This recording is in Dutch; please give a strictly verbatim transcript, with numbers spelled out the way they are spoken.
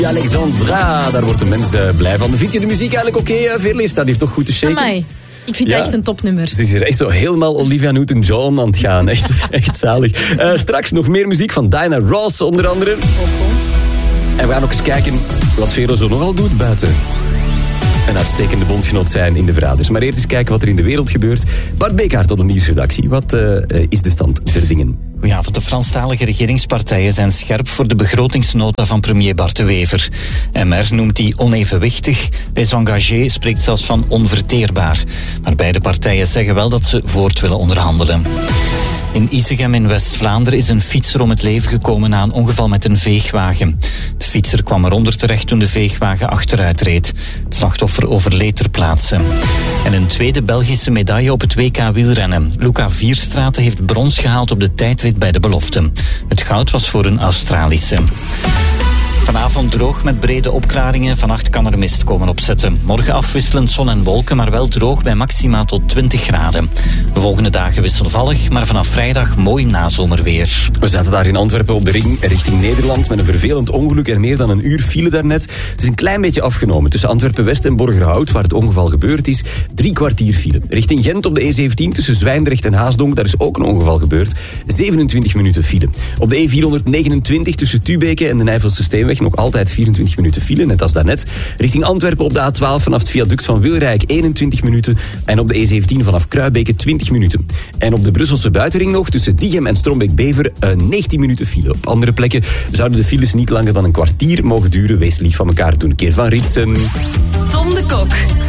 Alexandra, daar wordt de mens uh, blij van. Vind je de muziek eigenlijk oké, okay, Veerle? Staat hier toch goed te shaken? Amai. Ik vind het ja, echt een topnummer. Ze is hier echt zo helemaal Olivia Newton-John aan het gaan. Echt, echt zalig. Uh, straks nog meer muziek van Diana Ross, onder andere. En we gaan ook eens kijken wat Veerle zo nogal doet buiten een uitstekende bondgenoot zijn in de Verraders. Maar eerst eens kijken wat er in de wereld gebeurt. Bart Beekhaert op de nieuwsredactie. Wat uh, is de stand der dingen? Goedenavond. De Franstalige regeringspartijen zijn scherp voor de begrotingsnota van premier Bart de Wever. M R noemt die onevenwichtig. Les Engagés spreekt zelfs van onverteerbaar. Maar beide partijen zeggen wel dat ze voort willen onderhandelen. In Isegem in West-Vlaanderen is een fietser om het leven gekomen na een ongeval met een veegwagen. De fietser kwam eronder terecht toen de veegwagen achteruit reed. Het slachtoffer overleed ter plaatse. En een tweede Belgische medaille op het W K wielrennen. Luca Vierstraten heeft brons gehaald op de tijdrit bij de belofte. Het goud was voor een Australische. Vanavond droog met brede opklaringen. Vannacht kan er mist komen opzetten. Morgen afwisselend zon en wolken, maar wel droog bij maxima tot twintig graden. De volgende dagen wisselvallig, maar vanaf vrijdag mooi nazomerweer. We zaten daar in Antwerpen op de ring richting Nederland met een vervelend ongeluk en meer dan een uur file daarnet. Het is een klein beetje afgenomen tussen Antwerpen-West en Borgerhout, waar het ongeval gebeurd is. Drie kwartier file. Richting Gent op de E zeventien tussen Zwijndrecht en Haasdonk, daar is ook een ongeval gebeurd. zevenentwintig minuten file. Op de E vierhonderdnegenentwintig tussen Tubeke en de Nijvelse Steenweg nog altijd vierentwintig minuten file, net als daarnet. Richting Antwerpen op de A twaalf vanaf het viaduct van Wilrijk eenentwintig minuten. En op de E zeventien vanaf Kruibeke twintig minuten. En op de Brusselse buitenring nog tussen Diegem en Strombeek-Bever negentien minuten file. Op andere plekken zouden de files niet langer dan een kwartier mogen duren. Wees lief van elkaar, doen een keer van Ritsen. Tom de Kok.